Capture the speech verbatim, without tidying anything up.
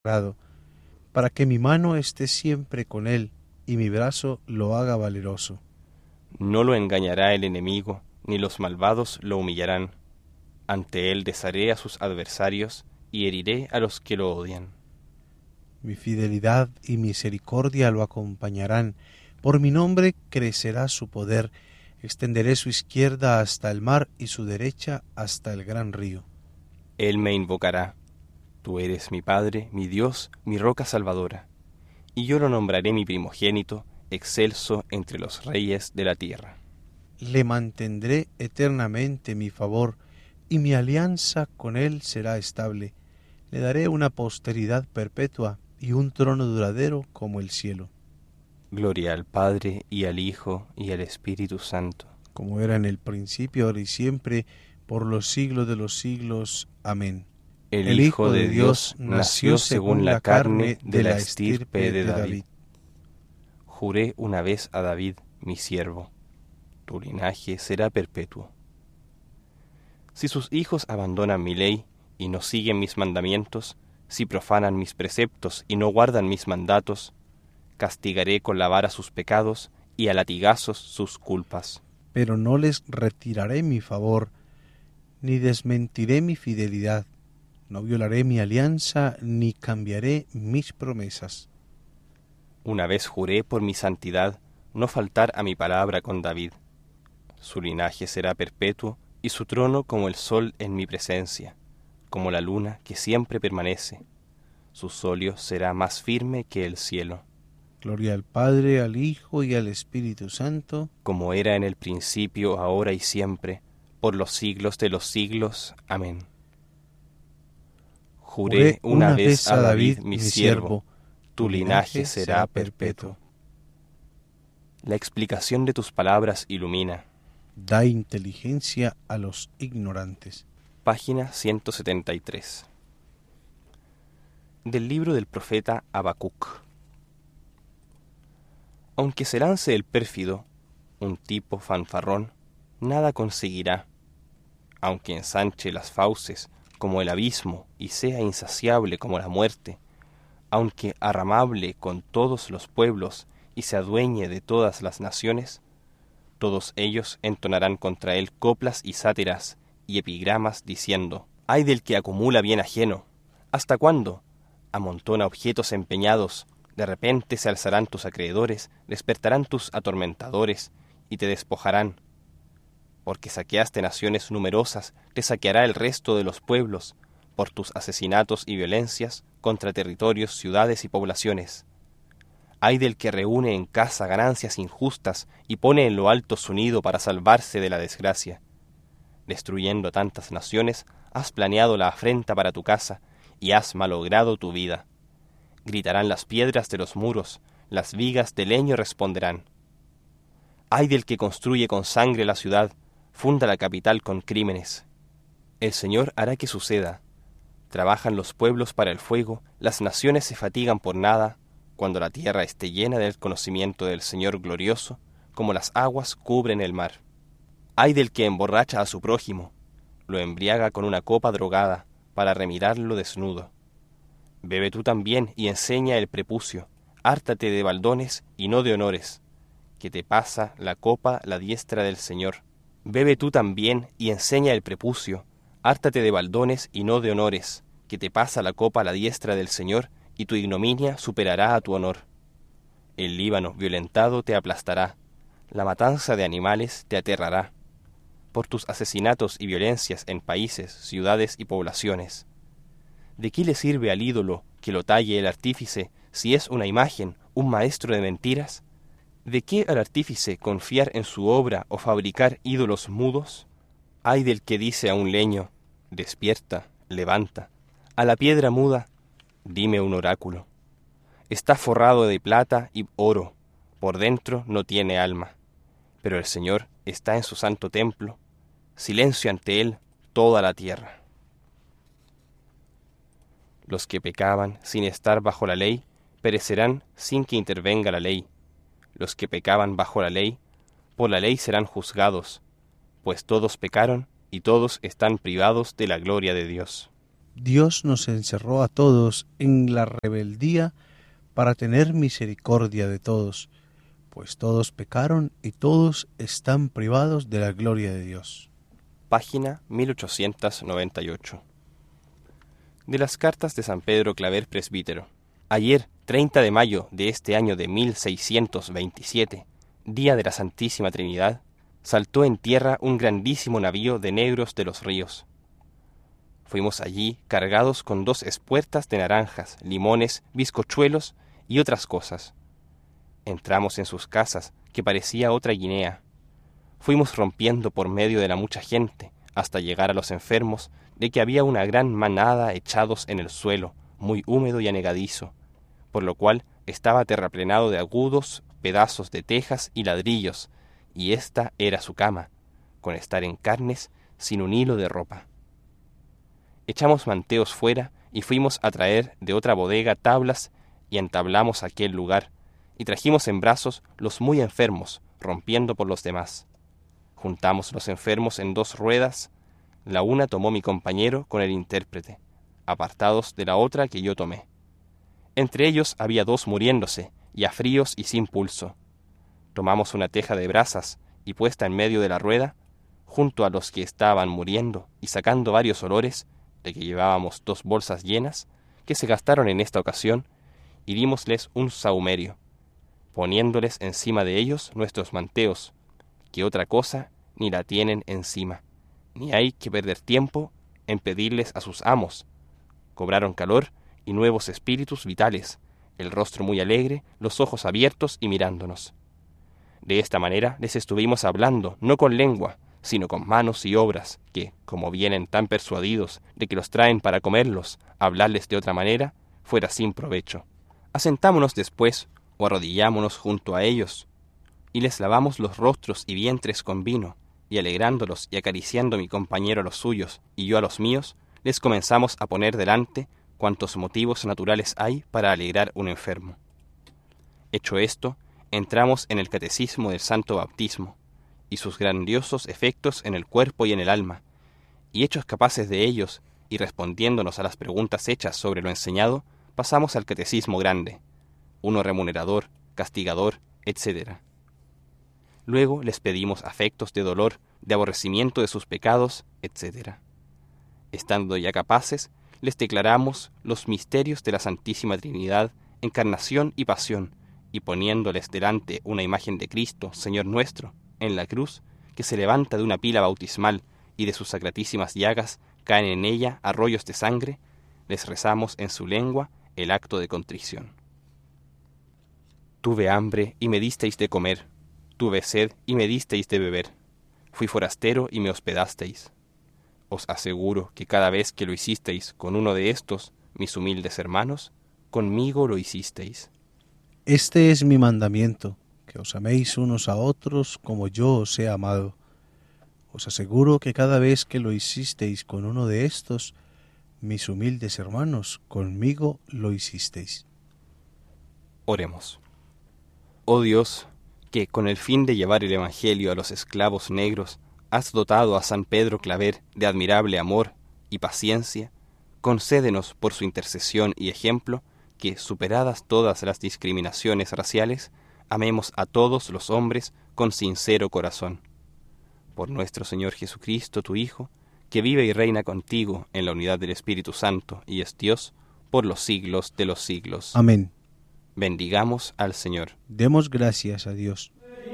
para que mi mano esté siempre con él y mi brazo lo haga valeroso. No lo engañará el enemigo, ni los malvados lo humillarán. Ante él desharé a sus adversarios y heriré a los que lo odian. Mi fidelidad y misericordia lo acompañarán. Por mi nombre crecerá su poder. Extenderé su izquierda hasta el mar y su derecha hasta el gran río. Él me invocará. Tú eres mi Padre, mi Dios, mi roca salvadora. Y yo lo nombraré mi primogénito, excelso entre los reyes de la tierra. Le mantendré eternamente mi favor, y mi alianza con él será estable. Le daré una posteridad perpetua y un trono duradero como el cielo. Gloria al Padre, y al Hijo, y al Espíritu Santo. Como era en el principio, ahora y siempre, por los siglos de los siglos. Amén. El, el Hijo de Dios nació según la carne de la estirpe de David. Juré una vez a David, mi siervo, tu linaje será perpetuo. Si sus hijos abandonan mi ley y no siguen mis mandamientos, si profanan mis preceptos y no guardan mis mandatos, castigaré con la vara sus pecados y a latigazos sus culpas. Pero no les retiraré mi favor, ni desmentiré mi fidelidad. No violaré mi alianza, ni cambiaré mis promesas. Una vez juré por mi santidad no faltar a mi palabra con David. Su linaje será perpetuo y su trono como el sol en mi presencia, como la luna que siempre permanece. Su solio será más firme que el cielo. Gloria al Padre, al Hijo y al Espíritu Santo, como era en el principio, ahora y siempre, por los siglos de los siglos. Amén. Juré una vez a David, mi siervo, tu linaje será perpetuo. La explicación de tus palabras ilumina. Da inteligencia a los ignorantes. Página ciento setenta y tres. Del libro del profeta Habacuc. Aunque se lance el pérfido, un tipo fanfarrón, nada conseguirá. Aunque ensanche las fauces como el abismo y sea insaciable como la muerte, aunque arramable con todos los pueblos y se adueñe de todas las naciones, todos ellos entonarán contra él coplas y sátiras y epigramas diciendo: ¡ay del que acumula bien ajeno! ¿Hasta cuándo? Amontona objetos empeñados. De repente se alzarán tus acreedores, despertarán tus atormentadores y te despojarán. Porque saqueaste naciones numerosas, te saqueará el resto de los pueblos, por tus asesinatos y violencias contra territorios, ciudades y poblaciones. Ay del que reúne en casa ganancias injustas y pone en lo alto su nido para salvarse de la desgracia. Destruyendo tantas naciones, has planeado la afrenta para tu casa y has malogrado tu vida. Gritarán las piedras de los muros, las vigas de leño responderán. Ay del que construye con sangre la ciudad, funda la capital con crímenes. El Señor hará que suceda. Trabajan los pueblos para el fuego, las naciones se fatigan por nada, cuando la tierra esté llena del conocimiento del Señor glorioso, como las aguas cubren el mar. Ay del que emborracha a su prójimo, lo embriaga con una copa drogada, para remirarlo desnudo. Bebe tú también y enseña el prepucio, hártate de baldones y no de honores, que te pasa la copa la diestra del Señor. Bebe tú también y enseña el prepucio, hártate de baldones y no de honores, que te pasa la copa la diestra del Señor, y tu ignominia superará a tu honor. El Líbano violentado te aplastará, la matanza de animales te aterrará, por tus asesinatos y violencias en países, ciudades y poblaciones. ¿De qué le sirve al ídolo que lo talle el artífice si es una imagen, un maestro de mentiras? ¿De qué al artífice confiar en su obra o fabricar ídolos mudos? Ay del que dice a un leño: despierta, levanta. A la piedra muda: dime un oráculo. Está forrado de plata y oro, por dentro no tiene alma. Pero el Señor está en su santo templo, silencio ante él toda la tierra. Los que pecaban sin estar bajo la ley perecerán sin que intervenga la ley. Los que pecaban bajo la ley, por la ley serán juzgados, pues todos pecaron y todos están privados de la gloria de Dios. Dios nos encerró a todos en la rebeldía para tener misericordia de todos, pues todos pecaron y todos están privados de la gloria de Dios. Página mil ochocientos noventa y ocho. De las cartas de San Pedro Claver Presbítero. Ayer, treinta de mayo de este año de mil seiscientos veintisiete, día de la Santísima Trinidad, saltó en tierra un grandísimo navío de negros de los ríos. Fuimos allí cargados con dos espuertas de naranjas, limones, bizcochuelos y otras cosas. Entramos en sus casas, que parecía otra Guinea. Fuimos rompiendo por medio de la mucha gente, hasta llegar a los enfermos, de que había una gran manada echados en el suelo, muy húmedo y anegadizo, por lo cual estaba terraplenado de agudos pedazos de tejas y ladrillos, y esta era su cama, con estar en carnes, sin un hilo de ropa. Echamos manteos fuera y fuimos a traer de otra bodega tablas y entablamos aquel lugar, y trajimos en brazos los muy enfermos, rompiendo por los demás. Juntamos los enfermos en dos ruedas, la una tomó mi compañero con el intérprete, apartados de la otra que yo tomé. Entre ellos había dos muriéndose, y a fríos y sin pulso. Tomamos una teja de brasas, y puesta en medio de la rueda, junto a los que estaban muriendo, y sacando varios olores, de que llevábamos dos bolsas llenas, que se gastaron en esta ocasión, y dímosles un sahumerio, poniéndoles encima de ellos nuestros manteos, que otra cosa ni la tienen encima, ni hay que perder tiempo en pedirles a sus amos. Cobraron calor y nuevos espíritus vitales, el rostro muy alegre, los ojos abiertos y mirándonos. De esta manera les estuvimos hablando, no con lengua, sino con manos y obras, que, como vienen tan persuadidos de que los traen para comerlos, hablarles de otra manera, fuera sin provecho. Asentámonos después, o arrodillámonos junto a ellos, y les lavamos los rostros y vientres con vino, y alegrándolos y acariciando mi compañero a los suyos y yo a los míos, les comenzamos a poner delante cuantos motivos naturales hay para alegrar un enfermo. Hecho esto, entramos en el catecismo del santo bautismo, y sus grandiosos efectos en el cuerpo y en el alma, y hechos capaces de ellos, y respondiéndonos a las preguntas hechas sobre lo enseñado, pasamos al catecismo grande, uno remunerador, castigador, etcétera. Luego les pedimos afectos de dolor, de aborrecimiento de sus pecados, etcétera. Estando ya capaces, les declaramos los misterios de la Santísima Trinidad, encarnación y pasión, y poniéndoles delante una imagen de Cristo, Señor nuestro, en la cruz, que se levanta de una pila bautismal, y de sus sacratísimas llagas caen en ella arroyos de sangre, les rezamos en su lengua el acto de contrición. Tuve hambre y me disteis de comer, tuve sed y me disteis de beber, fui forastero y me hospedasteis. Os aseguro que cada vez que lo hicisteis con uno de estos, mis humildes hermanos, conmigo lo hicisteis. Este es mi mandamiento, que os améis unos a otros como yo os he amado. Os aseguro que cada vez que lo hicisteis con uno de estos, mis humildes hermanos, conmigo lo hicisteis. Oremos. Oh Dios, que con el fin de llevar el Evangelio a los esclavos negros, has dotado a San Pedro Claver de admirable amor y paciencia, concédenos por su intercesión y ejemplo, que, superadas todas las discriminaciones raciales, amemos a todos los hombres con sincero corazón. Por nuestro Señor Jesucristo, tu Hijo, que vive y reina contigo en la unidad del Espíritu Santo y es Dios, por los siglos de los siglos. Amén. Bendigamos al Señor. Demos gracias a Dios.